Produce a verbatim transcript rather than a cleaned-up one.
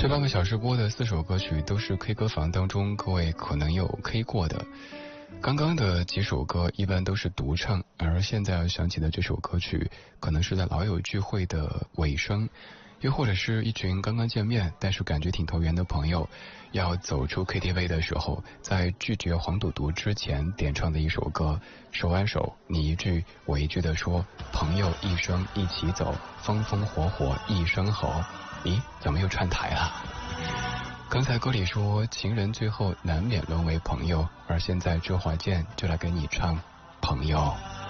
这半个小时播的四首歌曲都是 K 歌房当中各位可能有 K 过的。刚刚的几首歌一般都是独唱，而现在要想起的这首歌曲可能是在老友聚会的尾声，又或者是一群刚刚见面但是感觉挺投缘的朋友要走出 K T V 的时候，在拒绝黄赌毒之前点唱的一首歌。手挽手，你一句我一句的说，朋友一生一起走，风风火火一生吼。咦，怎么又串台了？刚才歌里说情人最后难免沦为朋友，而现在周华健就来给你唱朋友。